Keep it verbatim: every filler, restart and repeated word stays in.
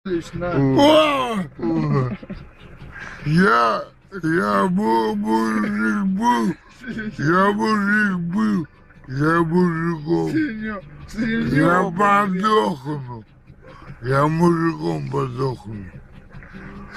Я, я был мужик был, я мужик был, я мужиком. Я подохну, я мужиком подохну.